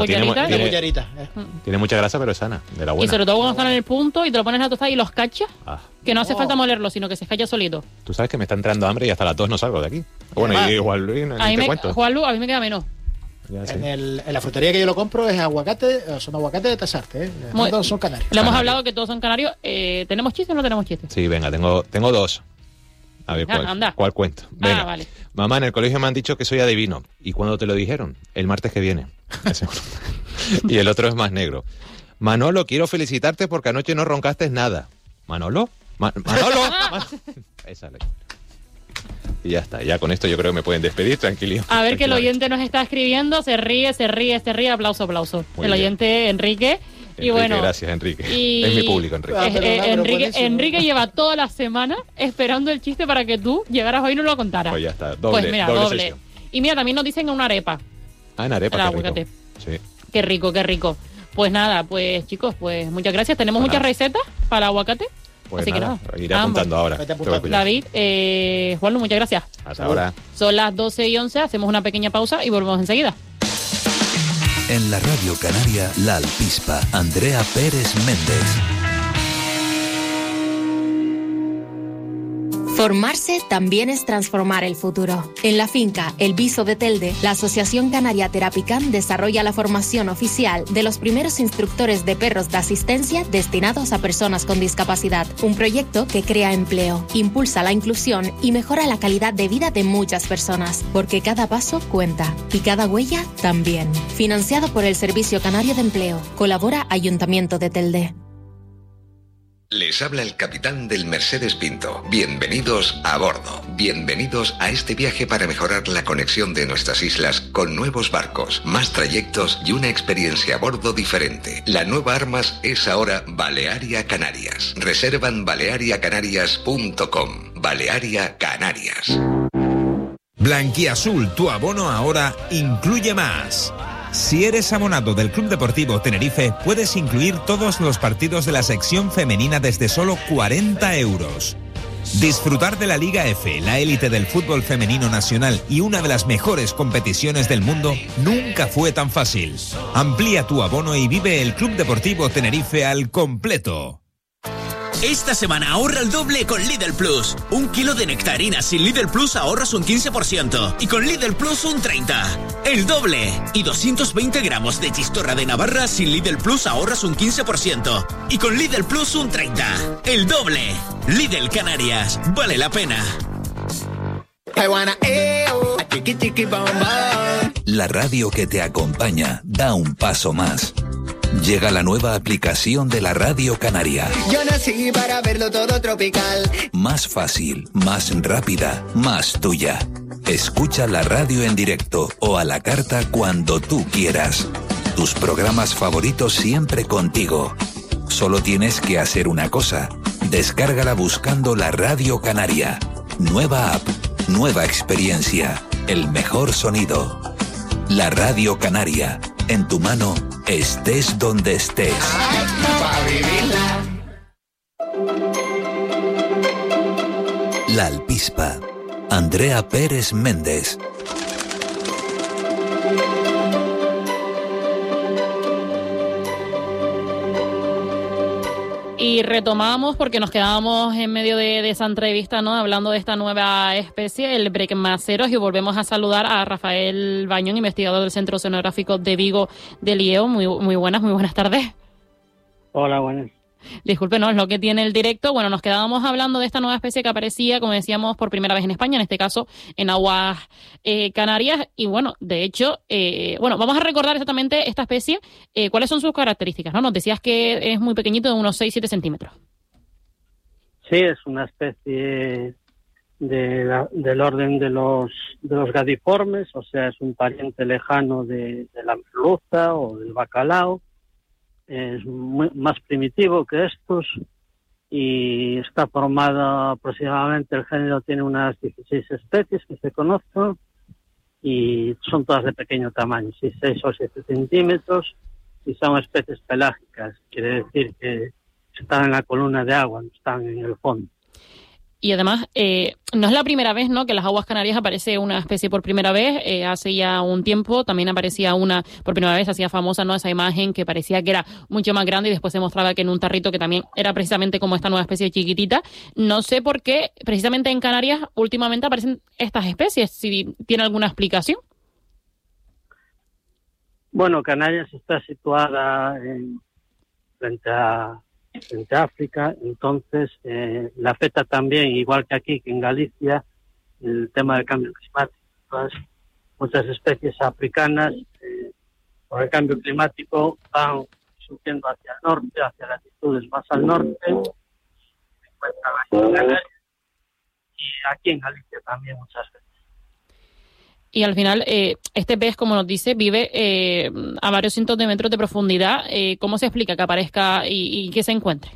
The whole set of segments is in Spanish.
Cullerita. Tiene mucha grasa, pero es sana, de la buena. Y sobre todo cuando están en el punto y te lo pones a tostar y los cachas, que no hace falta molerlo, sino que se escacha solito. Tú sabes que me está entrando hambre y hasta las 2 no salgo de aquí. Bueno, y Juan Luis, te cuento. Juan Luis, a mí me queda menos. En la frutería que yo lo compro es aguacate, son aguacates de Tasarte, todos son canarios. Le hemos hablado que todos son canarios. ¿Tenemos chistes o no tenemos chistes? Sí, venga, tengo 2. A ver, ¿cuál cuento? Venga. Vale. Mamá, en el colegio me han dicho que soy adivino. ¿Y cuándo te lo dijeron? El martes que viene. Y el otro es más negro. Manolo, quiero felicitarte porque anoche no roncaste nada. ¿Manolo? ¡Manolo! Esa es la... Y ya está, ya con esto yo creo que me pueden despedir, tranquilo. A ver, que el oyente nos está escribiendo, se ríe, aplauso. Muy el bien. oyente Enrique. Y bueno, gracias, Enrique. Es mi público, Enrique. Enrique lleva toda la semana esperando el chiste para que tú llegaras hoy y nos lo contaras. Pues ya está, doble sesión. Y mira, también nos dicen una arepa. En arepa, qué rico. Sí. Qué rico. Pues nada, pues chicos, pues muchas gracias. Tenemos muchas recetas para aguacate. Pues así nada, que iré apuntando ahora. David, Juanlu, muchas gracias. Hasta ahora. Son las 12:11, hacemos una pequeña pausa y volvemos enseguida. En la Radio Canaria, La Alpispa, Andrea Pérez Méndez. Formarse también es transformar el futuro. En la finca El Viso de Telde, la Asociación Canaria Terapicam desarrolla la formación oficial de los primeros instructores de perros de asistencia destinados a personas con discapacidad. Un proyecto que crea empleo, impulsa la inclusión y mejora la calidad de vida de muchas personas, porque cada paso cuenta y cada huella también. Financiado por el Servicio Canario de Empleo. Colabora Ayuntamiento de Telde. Les habla el capitán del Mercedes Pinto. Bienvenidos a bordo. Bienvenidos a este viaje para mejorar la conexión de nuestras islas con nuevos barcos, más trayectos y una experiencia a bordo diferente. La nueva Armas es ahora Balearia Canarias. Reservan baleariacanarias.com. Balearia Canarias. Blanquiazul, tu abono ahora incluye más. Si eres abonado del Club Deportivo Tenerife, puedes incluir todos los partidos de la sección femenina desde solo 40 euros. Disfrutar de la Liga F, la élite del fútbol femenino nacional y una de las mejores competiciones del mundo nunca fue tan fácil. Amplía tu abono y vive el Club Deportivo Tenerife al completo. Esta semana ahorra el doble con Lidl Plus. 1 kilo de nectarinas sin Lidl Plus ahorras un 15% y con Lidl Plus un 30%. El doble. Y 220 gramos de chistorra de Navarra sin Lidl Plus ahorras un 15% y con Lidl Plus un 30%. El doble. Lidl Canarias. Vale la pena. La radio que te acompaña da un paso más. Llega la nueva aplicación de la Radio Canaria. Yo nací para verlo todo tropical. Más fácil, más rápida, más tuya. Escucha la radio en directo o a la carta cuando tú quieras. Tus programas favoritos siempre contigo. Solo tienes que hacer una cosa. Descárgala buscando la Radio Canaria. Nueva app, nueva experiencia, el mejor sonido. La Radio Canaria, en tu mano, estés donde estés. La Alpispa, Andrea Pérez Méndez. Y retomamos porque nos quedábamos en medio de esa entrevista, ¿no? Hablando de esta nueva especie, el brecmaceros, y volvemos a saludar a Rafael Bañón, investigador del Centro Oceanográfico de Vigo de Lieo. Muy buenas tardes. Hola, buenas. Disculpe, no es lo que tiene el directo. Bueno, nos quedábamos hablando de esta nueva especie que aparecía, como decíamos, por primera vez en España, en este caso en aguas canarias. Y bueno, de hecho, vamos a recordar exactamente esta especie, cuáles son sus características, ¿no? Nos decías que es muy pequeñito, de unos 6-7 centímetros. Sí, es una especie del orden de los gadiformes, o sea, es un pariente lejano de la merluza o del bacalao. Es más primitivo que estos y está formado aproximadamente, el género tiene unas 16 especies que se conocen y son todas de pequeño tamaño, 6 o 7 centímetros, y son especies pelágicas, quiere decir que están en la columna de agua, no están en el fondo. Y además, no es la primera vez, ¿no?, que en las aguas canarias aparece una especie por primera vez. Hace ya un tiempo también aparecía una por primera vez, hacía famosa, ¿no?, esa imagen que parecía que era mucho más grande y después se mostraba que en un tarrito que también era precisamente como esta nueva especie chiquitita. No sé por qué precisamente en Canarias últimamente aparecen estas especies, si tiene alguna explicación. Bueno, Canarias está situada frente a África, entonces le afecta también, igual que aquí, que en Galicia, el tema del cambio climático. Entonces, muchas especies africanas, por el cambio climático, van subiendo hacia el norte, hacia latitudes más al norte, se encuentran aquí en Canarias, y aquí en Galicia también muchas veces. Y al final, este pez, como nos dice, vive a varios cientos de metros de profundidad. ¿Cómo se explica que aparezca y que se encuentre?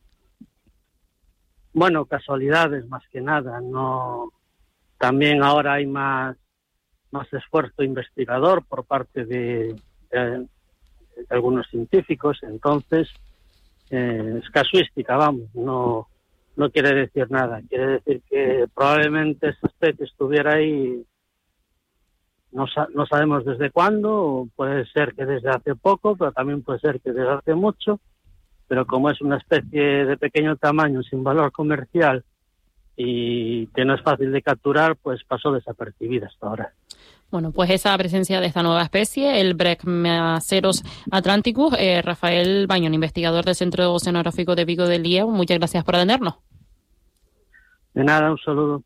Bueno, casualidades más que nada. No. También ahora hay más esfuerzo investigador por parte de algunos científicos. Entonces, es casuística, vamos. No quiere decir nada. Quiere decir que probablemente esta especie estuviera ahí. No sabemos desde cuándo, puede ser que desde hace poco, pero también puede ser que desde hace mucho, pero como es una especie de pequeño tamaño, sin valor comercial y que no es fácil de capturar, pues pasó desapercibida hasta ahora. Bueno, pues esa presencia de esta nueva especie, el Brachymaceros atlanticus, Rafael Bañón, investigador del Centro Oceanográfico de Vigo del Lieu, muchas gracias por atendernos. De nada, un saludo.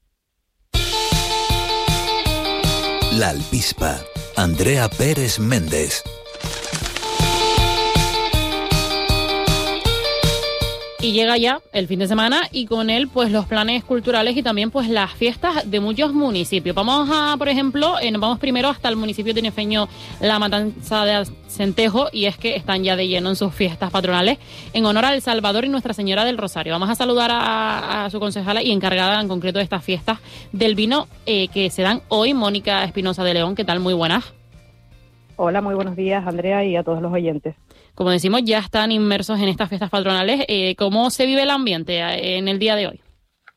La Alpispa, Andrea Pérez Méndez. Y llega ya el fin de semana y con él pues los planes culturales y también pues las fiestas de muchos municipios. Vamos por ejemplo, vamos primero hasta el municipio tinefeño La Matanza de Acentejo, y es que están ya de lleno en sus fiestas patronales en honor al Salvador y Nuestra Señora del Rosario. Vamos a saludar a su concejala y encargada en concreto de estas fiestas del vino que se dan hoy, Mónica Espinosa de León. ¿Qué tal? Muy buenas. Hola, muy buenos días, Andrea, y a todos los oyentes. Como decimos, ya están inmersos en estas fiestas patronales. ¿Cómo se vive el ambiente en el día de hoy?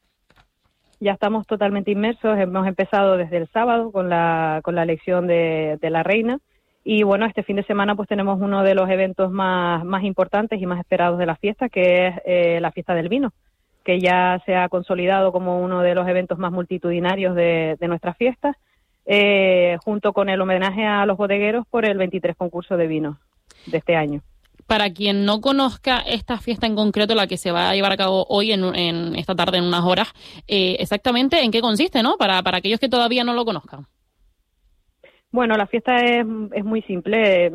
Ya estamos totalmente inmersos. Hemos empezado desde el sábado con la elección de la reina. Y bueno, este fin de semana pues tenemos uno de los eventos más importantes y más esperados de la fiesta, que es la fiesta del vino, que ya se ha consolidado como uno de los eventos más multitudinarios de nuestras fiestas, junto con el homenaje a los bodegueros por el 23 concurso de vino de este año. Para quien no conozca esta fiesta en concreto, la que se va a llevar a cabo hoy en esta tarde, en unas horas, exactamente en qué consiste, ¿no? Para aquellos que todavía no lo conozcan. Bueno, la fiesta es muy simple.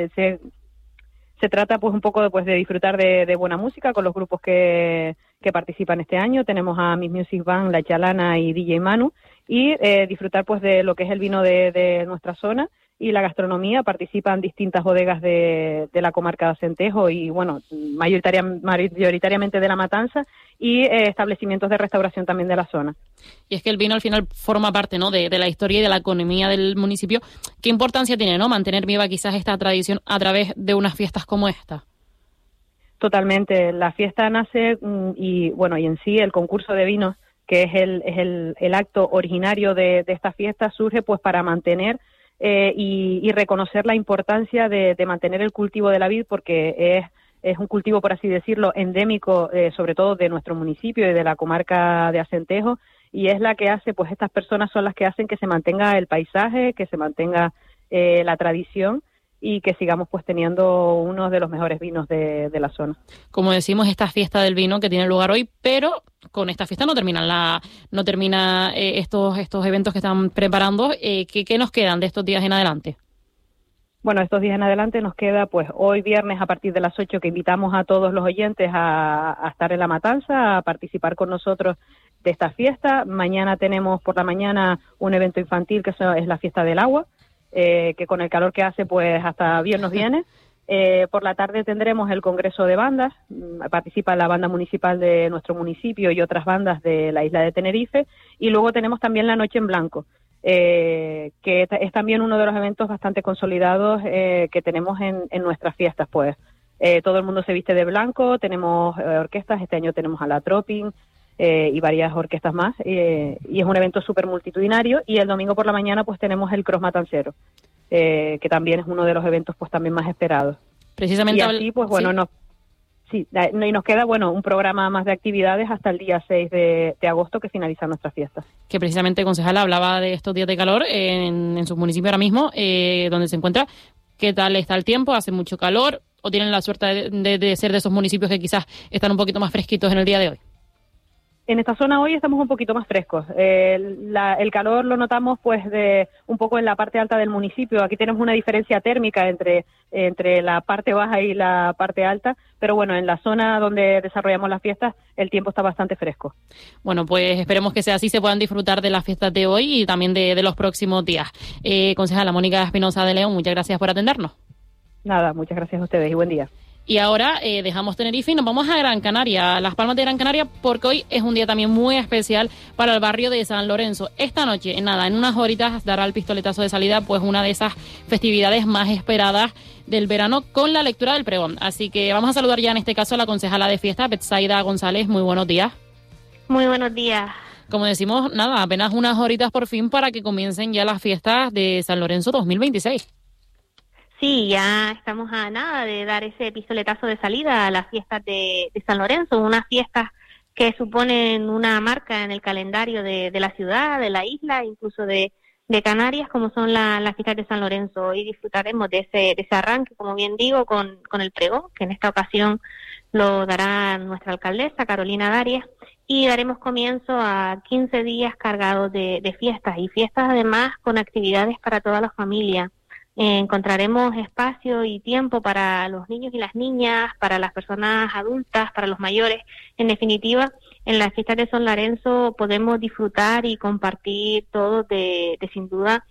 Se trata pues un poco de disfrutar de buena música con los grupos que participan este año. Tenemos a Miss Music Band, La Chalana y DJ Manu, y disfrutar pues de lo que es el vino de nuestra zona y la gastronomía. Participan distintas bodegas de la comarca de Acentejo y bueno, mayoritariamente de La Matanza, y establecimientos de restauración también de la zona. Y es que el vino al final forma parte, ¿no?, de la historia y de la economía del municipio. ¿Qué importancia tiene, ¿no?, mantener viva quizás esta tradición a través de unas fiestas como esta? Totalmente. La fiesta nace y en sí el concurso de vinos, que es el acto originario de esta fiesta, surge pues para mantener y reconocer la importancia de mantener el cultivo de la vid, porque es un cultivo, por así decirlo, endémico, sobre todo de nuestro municipio y de la comarca de Acentejo, y es la que hace, pues estas personas son las que hacen que se mantenga el paisaje, que se mantenga la tradición y que sigamos pues teniendo uno de los mejores vinos de la zona. Como decimos, esta fiesta del vino que tiene lugar hoy, pero con esta fiesta no termina estos eventos que están preparando. ¿Qué nos quedan de estos días en adelante? Bueno, estos días en adelante nos queda pues hoy viernes a partir de las 8, que invitamos a todos los oyentes a estar en La Matanza, a participar con nosotros de esta fiesta. Mañana tenemos por la mañana un evento infantil que es la fiesta del agua, que con el calor que hace pues hasta bien nos viene. Por la tarde tendremos el congreso de bandas. Participa la banda municipal de nuestro municipio y otras bandas de la isla de Tenerife, y luego tenemos también la noche en blanco, que es también uno de los eventos bastante consolidados que tenemos en nuestras fiestas. Pues todo el mundo se viste de blanco, tenemos orquestas, este año tenemos a la Tropin, y varias orquestas más, y es un evento súper multitudinario. Y el domingo por la mañana pues tenemos el Cross Matancero, que también es uno de los eventos pues también más esperados. Precisamente. Y así pues bueno, ¿sí? Y nos queda un programa más de actividades hasta el día 6 de agosto, que finalizan nuestras fiestas. Que precisamente, concejala, hablaba de estos días de calor en su municipio ahora mismo, donde se encuentra. ¿Qué tal está el tiempo? ¿Hace mucho calor? ¿O tienen la suerte de ser de esos municipios que quizás están un poquito más fresquitos en el día de hoy? En esta zona hoy estamos un poquito más frescos. El calor lo notamos pues de un poco en la parte alta del municipio. Aquí tenemos una diferencia térmica entre la parte baja y la parte alta, pero bueno, en la zona donde desarrollamos las fiestas el tiempo está bastante fresco. Bueno, pues esperemos que sea así, se puedan disfrutar de las fiestas de hoy y también de los próximos días. Concejala Mónica Espinosa de León, muchas gracias por atendernos. Nada, muchas gracias a ustedes y buen día. Y ahora dejamos Tenerife y nos vamos a Gran Canaria, a Las Palmas de Gran Canaria, porque hoy es un día también muy especial para el barrio de San Lorenzo. Esta noche, en unas horitas, dará el pistoletazo de salida, pues una de esas festividades más esperadas del verano con la lectura del pregón. Así que vamos a saludar ya en este caso a la concejala de fiesta, Betsaida González. Muy buenos días. Muy buenos días. Como decimos, apenas unas horitas por fin para que comiencen ya las fiestas de San Lorenzo 2026. Sí, ya estamos a nada de dar ese pistoletazo de salida a las fiestas de San Lorenzo, unas fiestas que suponen una marca en el calendario de la ciudad, de la isla, incluso de Canarias, como son las fiestas de San Lorenzo. Hoy disfrutaremos de ese arranque, como bien digo, con el pregón, que en esta ocasión lo dará nuestra alcaldesa, Carolina Darias, y daremos comienzo a 15 días cargados de fiestas, y fiestas además con actividades para toda la familia. Encontraremos espacio y tiempo para los niños y las niñas, para las personas adultas, para los mayores. En definitiva, en las fiestas de San Lorenzo podemos disfrutar y compartir todo de sin duda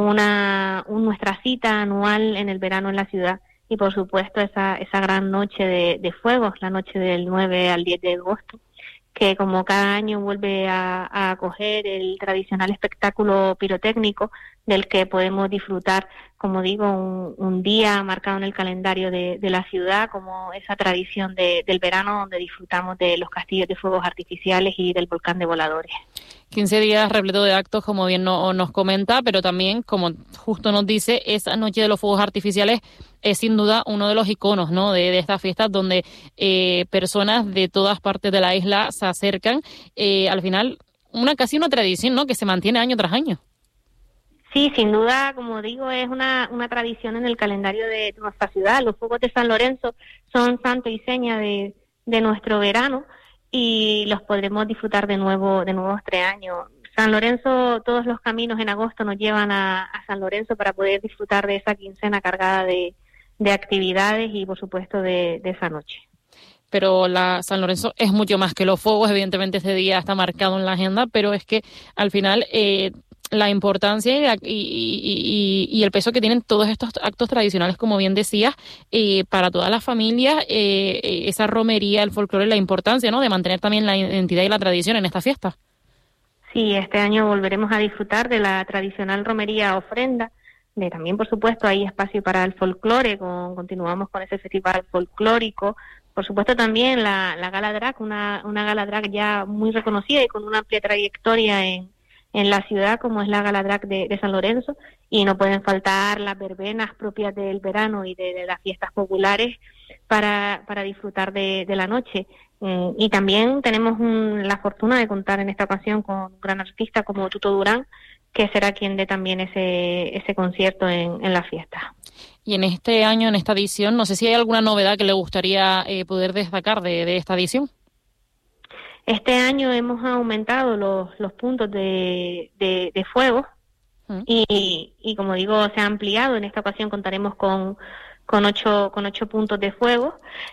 nuestra cita anual en el verano en la ciudad. Y por supuesto esa gran noche de fuegos, la noche del 9 al 10 de agosto, que como cada año vuelve a acoger el tradicional espectáculo pirotécnico del que podemos disfrutar, como digo, un día marcado en el calendario de la ciudad, como esa tradición del verano donde disfrutamos de los castillos de fuegos artificiales y del volcán de voladores. 15 días repleto de actos, como bien nos comenta, pero también, como justo nos dice, esa noche de los fuegos artificiales es sin duda uno de los iconos, ¿no?, de estas fiestas donde personas de todas partes de la isla se acercan. Al final, casi una tradición, ¿no?, que se mantiene año tras año. Sí, sin duda, como digo, es una tradición en el calendario de nuestra ciudad. Los fuegos de San Lorenzo son santo y seña de nuestro verano, y los podremos disfrutar de nuevo este año. San Lorenzo, todos los caminos en agosto nos llevan a San Lorenzo para poder disfrutar de esa quincena cargada de actividades y, por supuesto, de esa noche. Pero San Lorenzo es mucho más que los fuegos. Evidentemente este día está marcado en la agenda, pero es que al final la importancia y el peso que tienen todos estos actos tradicionales, como bien decías, para todas las familias, esa romería, el folclore, la importancia, ¿no?, de mantener también la identidad y la tradición en esta fiesta. Sí, este año volveremos a disfrutar de la tradicional romería ofrenda. También, por supuesto, hay espacio para el folclore, continuamos con ese festival folclórico. Por supuesto, también la Gala Drag, una Gala Drag ya muy reconocida y con una amplia trayectoria en la ciudad, como es la Gala Drag de San Lorenzo, y no pueden faltar las verbenas propias del verano y de las fiestas populares para disfrutar de la noche. Y también tenemos la fortuna de contar en esta ocasión con un gran artista como Tuto Durán, que será quien dé también ese concierto en la fiesta. Y en este año, en esta edición, no sé si hay alguna novedad que le gustaría poder destacar de esta edición. Este año hemos aumentado los puntos de fuego y como digo, se ha ampliado. En esta ocasión contaremos con 8 puntos de fuego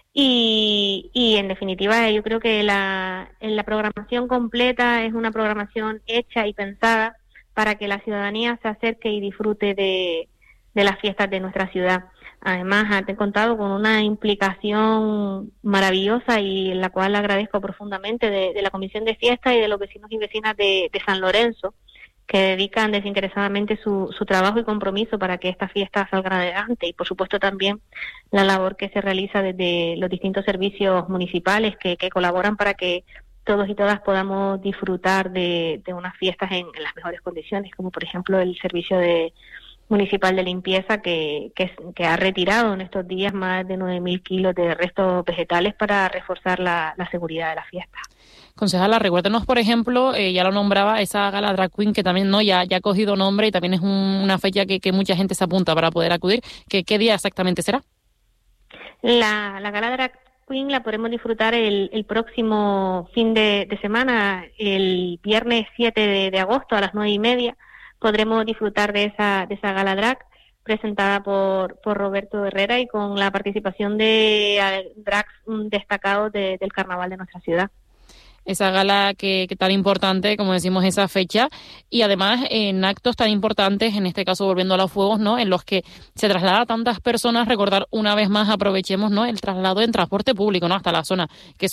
y en definitiva yo creo que la programación completa es una programación hecha y pensada para que la ciudadanía se acerque y disfrute de las fiestas de nuestra ciudad. Además, he contado con una implicación maravillosa y en la cual agradezco profundamente de la Comisión de Fiestas y de los vecinos y vecinas de San Lorenzo, que dedican desinteresadamente su trabajo y compromiso para que esta fiesta salga adelante, y por supuesto también la labor que se realiza desde los distintos servicios municipales que colaboran para que todos y todas podamos disfrutar de unas fiestas en las mejores condiciones, como por ejemplo el servicio municipal de limpieza que ha retirado en estos días más de 9.000 kilos de restos vegetales para reforzar la seguridad de la fiesta. Concejala, recuérdenos, por ejemplo, ya lo nombraba, esa gala Drag Queen que también ya ha cogido nombre y también es una fecha que mucha gente se apunta para poder acudir. ¿Qué día exactamente será? La gala Drag Queen la podremos disfrutar el próximo fin de semana, el viernes 7 de agosto a las 9:30. Podremos disfrutar de esa gala drag presentada por Roberto Herrera y con la participación de drags destacados del carnaval de nuestra ciudad. Esa gala que tan importante, como decimos, esa fecha, y además en actos tan importantes, en este caso volviendo a los fuegos, ¿no?, en los que se traslada a tantas personas, recordar una vez más, aprovechemos, ¿no?, el traslado en transporte público, ¿no?, hasta la zona, que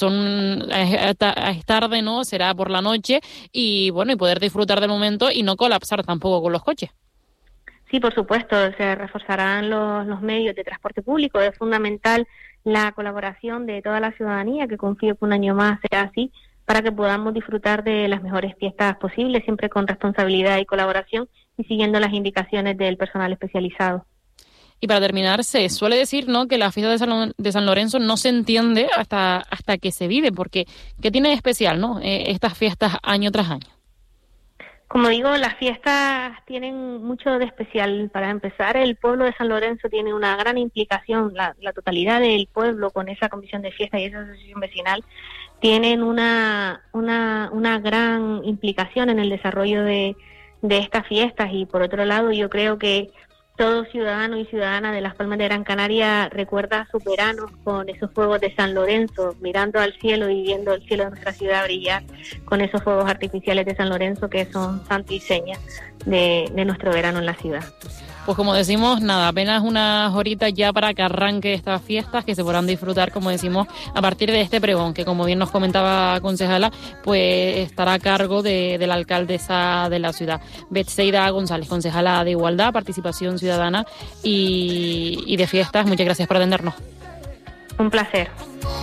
es tarde, ¿no?, será por la noche, y bueno, y poder disfrutar del momento y no colapsar tampoco con los coches. Sí, por supuesto, se reforzarán los medios de transporte público. Es fundamental la colaboración de toda la ciudadanía, que confío que un año más sea así, para que podamos disfrutar de las mejores fiestas posibles, siempre con responsabilidad y colaboración y siguiendo las indicaciones del personal especializado. Y para terminar, se suele decir, ¿no?, que la fiesta de San Lorenzo no se entiende hasta que se vive, porque ¿qué tiene de especial, no, estas fiestas año tras año? Como digo, las fiestas tienen mucho de especial. Para empezar, el pueblo de San Lorenzo tiene una gran implicación, la totalidad del pueblo con esa comisión de fiesta y esa asociación vecinal tienen una gran implicación en el desarrollo de estas fiestas. Y por otro lado, yo creo que todo ciudadano y ciudadana de Las Palmas de Gran Canaria recuerda sus veranos con esos fuegos de San Lorenzo, mirando al cielo y viendo el cielo de nuestra ciudad brillar con esos fuegos artificiales de San Lorenzo que son santo y seña de nuestro verano en la ciudad. Pues como decimos, nada, apenas unas horitas ya para que arranque estas fiestas, que se podrán disfrutar, como decimos, a partir de este pregón, que como bien nos comentaba concejala, pues estará a cargo de la alcaldesa de la ciudad, Betsaida González, concejala de Igualdad, Participación Ciudadana y de Fiestas. Muchas gracias por atendernos. Un placer.